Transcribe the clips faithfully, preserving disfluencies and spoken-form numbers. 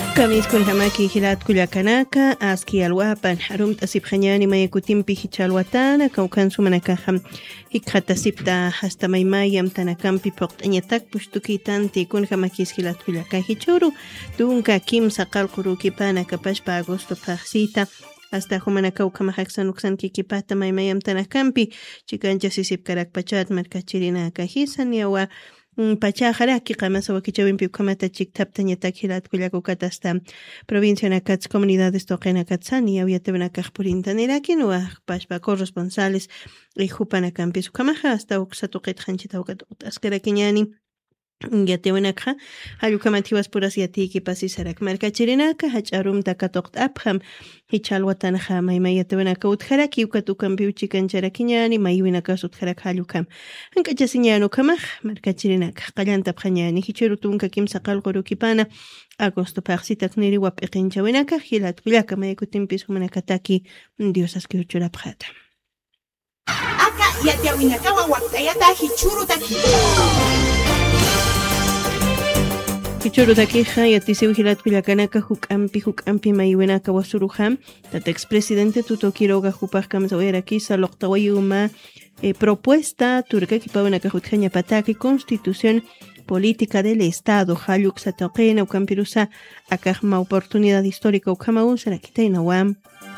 Kamis kun hamaki hilat kulakanaka aski alwapan harum tasip khanyani mayakutim pihichalwatana kaukan sumanaka ham hikhata sipta hasta maymayam tanakampi poqt'añatak pushtukitanti kun hamakis hilat kulakan hichuru tunka kim saqal qurukipana kapashpa agosto paqsita hasta humanaka ukamahaksan uksan kikipata maymayam tanakampi chikancha sisip karak pachat markachirina kahisan yawa pacha jaraki qamasa wakichawinpi ukamata chiktapta ñatak hilat kullakukata hasta provincia nakats comunidades toqena katsani yawyatabanakaq purintanirakin wa pashpa corresponsales ihupanakampis ukamaja hasta uksatuqit hanchita ukatuqut askarakiñani yatewanakqa hallukamatiwas puras yatiki pasisarak markachirinaka hach'arumta katuqt apham hichalwatanaqa maymayatawanaka utjaraki ukatukampi uchikancharakiñani maywinaka utjarak hallukam hank'achasiñani ukamaj markachirinaka qallanta phaqañani hichiru tunka kimsa qallqurukipana agosto paqsitak niriwa p'iqinchawinaka hilat kullaka mayakutimpis humanakataki diosas kiuchurapqata aka yatewinaka waqtayata hichurutaki Kichuru takiqa yatisiw hilat kullakanaka huk'ampi huk'ampi mayuwenaka wasuruja tata expresidente Tuto Quiroga hupaq kamsawayarakisa loqtawayuma eh, propuesta turkakipawanaka hutjaña pataki constitución política del estado halluk satoqena ukampirusa akaqma oportunidad histórica ukama usarakitayna wam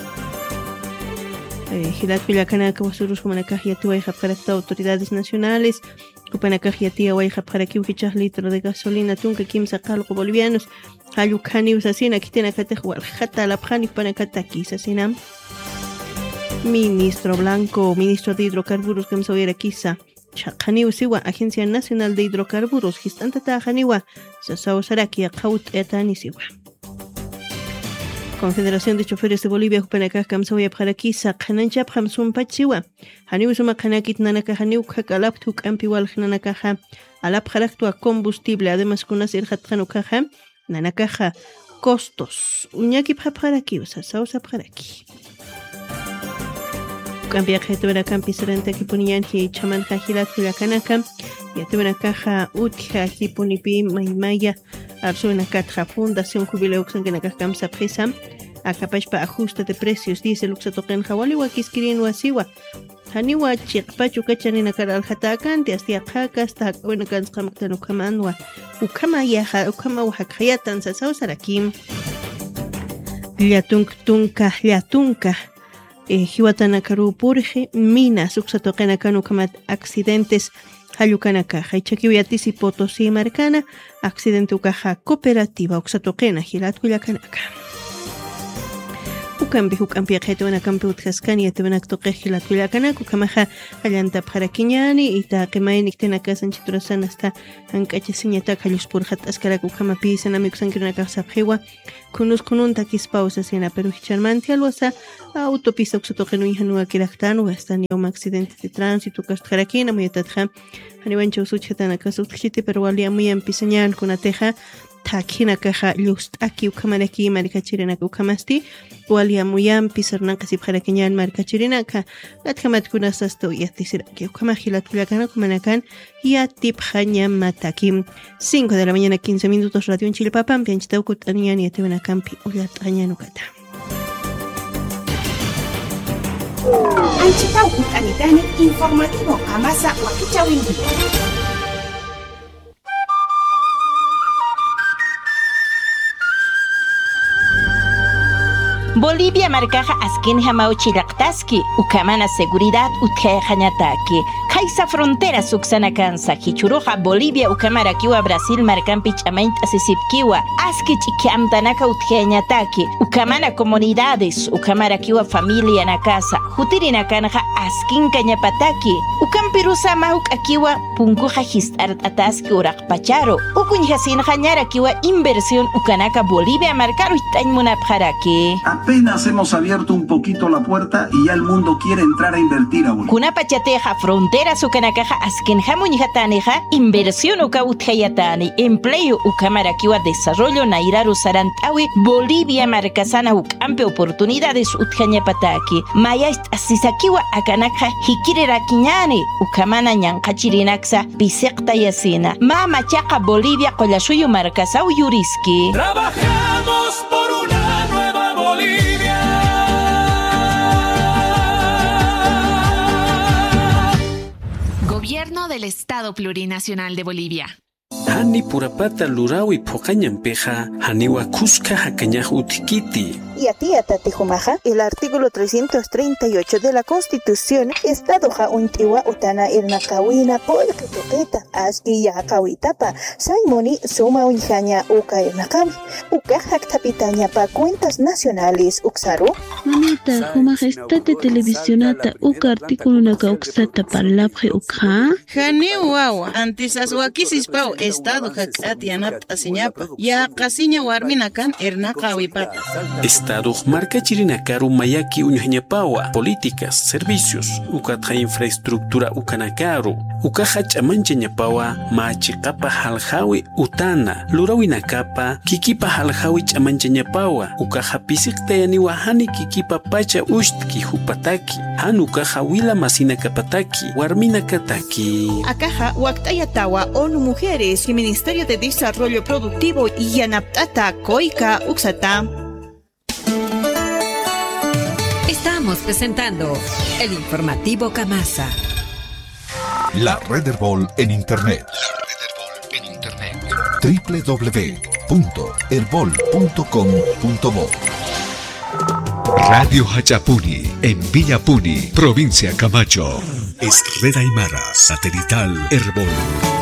eh, hilat kullakanaka wasurus humanakaq yatiway hapqarakta autoridades nacionales Kupanakaq yatia wayqa pharaki ukichaq litro de gasolina tunka kimsa qalqu bolivianos hallukani usasina kitina kataq walhata lapqani panakata kisasina Ministro Blanco, Ministro de Hidrocarburos kamsawira kisa chaqani usiwa Agencia Nacional de Hidrocarburos histantata qaniwa sasaw saraki qaut etani siwa Confederación de Choferes de Bolivia hupanakaq kamsawaya pharakisa qananchap hamsun pachiwa haniu suma qanakit nanaka haniu khakalap thuk ampi wal nanaka alap kharaktua combustible además kunas irhat qanukaja nanaka costos uñaki pharaki usa sausa pharaki Cambia khetubera campi serente kipunian hi chaman hilat kulakanaka yatubera caja utja kipunipi maymaya Arsuna Katja Fundación Jubileo Xanganaka Kamsa Presa Acapachpa ajuste de precios dice Luxa Token Hawali Wakiskirin Wasiwa Haniwa Chikpachu Kachanina Karal Hatakanti Astia Kaka Sta Wenakan Skamtanu Kamanwa Ukama Yaha Ukama Wahakayatan Sasau Sarakim Liatunk Tunka Liatunka Hiwatana Karu Purge Mina Suxa Token Kanu Kamat accidentes Hallukanaka, Haichakiwiatisi Potosí Marcana, accidente ukaja cooperativa Oxatoquena, Hilat Kullakanaka. Ukambi Ukampi Hetuana Campi Utkaskani, Etevanak Toque Hilat Kullakanaka, Ukamaja, Allanta Parakiñani, Ita Kemain Tenaka Sanchiturasan hasta Ankachesiñata, Haluspurhat Askaraku Kamapi, Sanamik Sankrinaka Saphewa, Kunus Kunun Takis Pausas en la Perucharmanti Alwasa, Autopista Oxatoquenu y Hanua Kiraktan, Westan Yom accidente de tránsito, Castrarakina, Muyatatja, Hanibancho Suchatanaka Sutchiti, pero valía muy empiseñan con Ateja, Takina Caja, Lust Aki, Ukamanaki, Maricachirinaku Kamasti, Walia Muyam, Pisarnaka Siparakiñan, Marcachirinaka, Latkamat Kunasasto, Yatisiraki, Ukamahilat Kulakana, Kumanakan, Yatip Hanyam Matakim, cinco de la mañana, quince minutos, Radio en Chile Papam, Pianchitaukut, Anian y Atevanacampi, Ulat Añanukata. Anchitaukut Anitani, informativo, Amasa, Wakichawingi. Bolivia marcaja askin hamau chilaqtaski ukamana seguridad utkajañataki kaisa frontera suksanakansa hichuroja Bolivia ukamara kiwa Brasil markampi chamaint asisipkiwa aski chikiamtanaka utkajañataki ukamana comunidades ukamara kiwa familia na casa hutirina kanja askin kañapataki ukampirusa mahuk akiwa punkuja histart ataski uraqpacharo ukuñhasin jañara kiwa inversión ukanaka Bolivia markaru itañmunapjaraki Apenas hemos abierto un poquito la puerta y ya el mundo quiere entrar a invertir a Bolivia. Kunapachateja frontera sukanakaja askenja muñijataneja inversión uka utjayatani empleo ukamarakiwa desarrollo nairaru sarantawi Bolivia marcasana ukampe oportunidades utjañapataki mayast asisakiwa akanakja hikirirakiñani ukamana ñanqachirinaksa pisekta yasina mama chaqa Bolivia qolashuyu marcasau yuriski. Trabajamos por una nueva Bolivia. Gobierno del Estado Plurinacional de Bolivia. Hani purapata lurawi poqañampeja haniwa kuska hakañaj utikiti. Y a ti, Atatijumaja, el artículo trescientos treinta y ocho de la Constitución, Estado ja untiwa utana irnakawina polka toqueta, aski ya kawitapa, saimoni suma unjaña uka irnakami, uka haktapitaña pa cuentas nacionales uksaru. Mamita, Jumaja, estate televisionata uka artículo naka uksata parlapje ukha. Jani wawa, antes aswakisis pau Estado hakatianap asiñapa, ya kasiña warminakan irnakawipata. Estado marca chirinakaru mayaki uñañapawa, políticas, servicios, ukatja infraestructura ukanakaru, ukaja chamanchañapawa, machikapa haljawi utana, lurawinakapa, kikipa haljawi chamanchañapawa, ukaja pisiktayaniwa hani kikipa pacha ushtki hupataki, han ukaja wila masinakapataki, warminakataki. Akaja waktayatawa ONU Mujeres y Ministerio de Desarrollo Productivo y Yanaptata Koika Uxata. Estamos presentando el informativo Camasa. La Red Herbol en Internet. La Red Herbol en Internet. doble u doble u doble u punto herbol punto com punto bo. Radio Hachapuni, en Villapuni, provincia Camacho. Es Red Aymara, satelital Herbol.